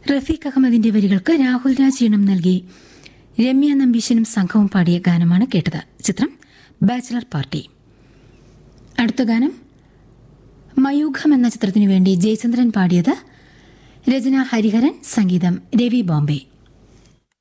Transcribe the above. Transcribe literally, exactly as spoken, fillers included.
റഫീഖ് അഹമ്മദിന്റെ വരികൾക്ക് രാഹുൽ രാജ് ഈണം നൽകി രമ്യ നമ്പീശനും സംഘവും പാടിയ ഗാനമാണ് കേട്ടത്. ചിത്രം ബാച്ചിലർ പാർട്ടി. അടുത്ത ഗാനം മയൂഖം എന്ന ചിത്രത്തിനു വേണ്ടി ജയചന്ദ്രൻ പാടിയത്. രചന ഹരിഹരൻ, സംഗീതം രവി ബോംബെ.